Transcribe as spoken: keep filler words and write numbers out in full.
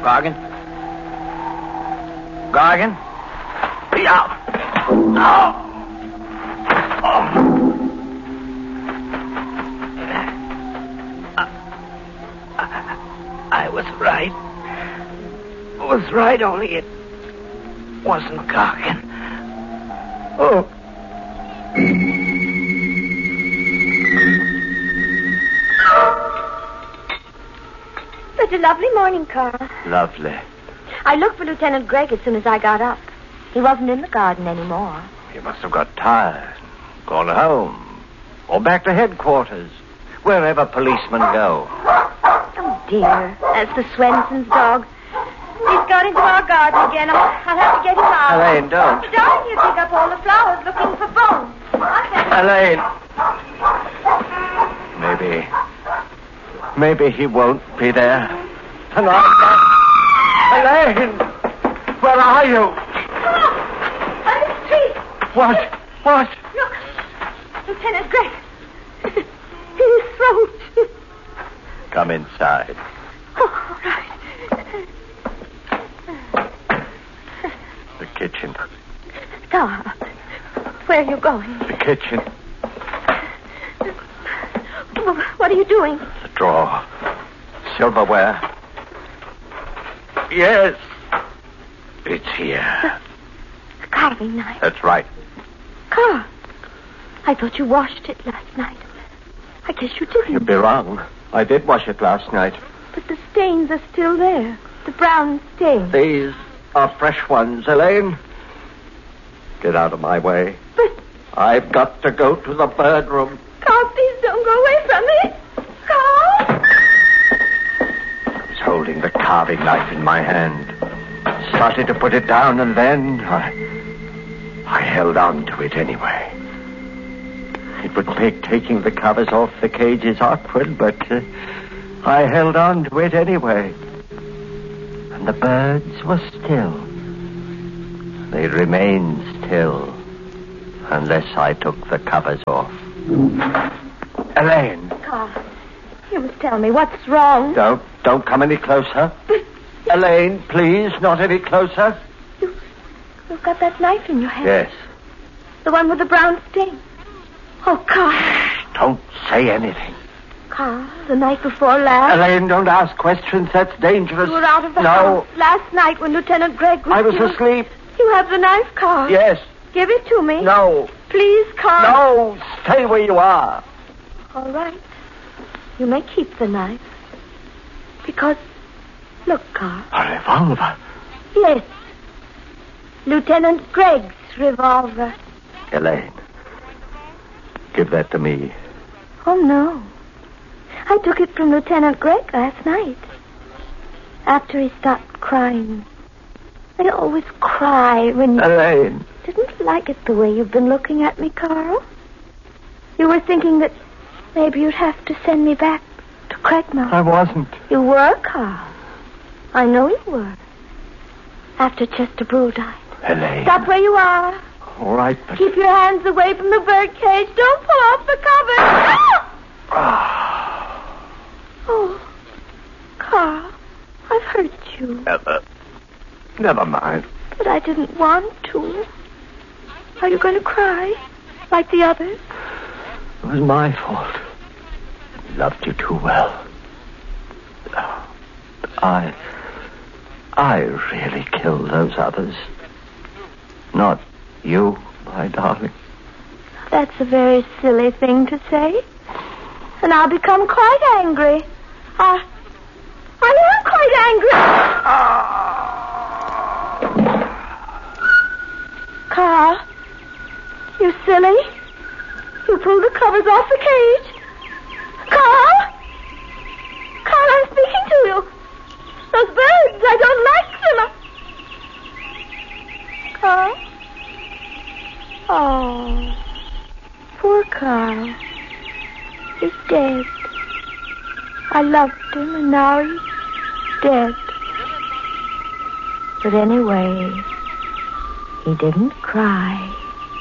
Gargan? Gargan? Yeah. Oh. Oh. I, I was right. I was right, only it wasn't Gargan. Oh. Such a lovely morning, Carl. Lovely. I looked for Lieutenant Gregg as soon as I got up. He wasn't in the garden anymore. He must have got tired, gone home, or back to headquarters, wherever policemen go. Oh, dear. That's the Swenson's dog. He's got into our garden again. I'll, I'll have to get him out. Elaine, don't. Darling, you dig up all the flowers looking for bones. Elaine. Maybe... Maybe he won't be there. And I'm not... Elaine! Where are you? Oh, on the street. What? What? Look. Lieutenant Gregg. His throat. Come inside. Oh, all right. The kitchen. Carl, where are you going? The kitchen. What are you doing? The drawer. Silverware. Yes. It's here. The carving knife. That's right. Carl, I thought you washed it last night. I guess you didn't. You'd be wrong. I did wash it last night. But the stains are still there. The brown stains. These are fresh ones, Elaine. Get out of my way. But... I've got to go to the bird room. Carl, please don't go away from me. Carl! I was holding the carving knife in my hand. Started to put it down, and then I, I held on to it anyway. It would make taking the covers off the cages awkward, but uh, I held on to it anyway. And the birds were still. They remained still, unless I took the covers off. Elaine. Carl, you must tell me what's wrong. Don't, don't come any closer. Elaine, please, not any closer. You, you've got that knife in your hand. Yes. The one with the brown stain. Oh, Carl. Don't say anything. Carl, the night before last. Elaine, don't ask questions. That's dangerous. You were out of the no. house last night when Lieutenant Gregg was I was killed. asleep. You have the knife, Carl. Yes. Give it to me. No. Please, Carl. No, stay where you are. All right. You may keep the knife. Because, look, Carl. A revolver? Yes. Lieutenant Gregg's revolver. Elaine, give that to me. Oh, no. I took it from Lieutenant Gregg last night. After he stopped crying. They always cry when you... Elaine. Didn't like it the way you've been looking at me, Carl. You were thinking that maybe you'd have to send me back to Craigmount. I wasn't. You were, Carl. I know you were. After Chester Brule died. Elaine. Stop where you are. All right, but... Keep your hands away from the bird cage. Don't pull off the cover. Ah. Oh, Carl, I've hurt you. Never. Never mind. But I didn't want to. Are you going to cry? Like the others? It was my fault. I loved you too well. I... I really killed those others. Not you, my darling. That's a very silly thing to say. And I'll become quite angry. I... I am quite angry. Carl, you silly. You pulled the covers off the cage. Carl? Carl, I'm speaking to you. Those birds, I don't like them. Carl? Oh, poor Carl. He's dead. I loved him, and now he's dead. But anyway, he didn't cry.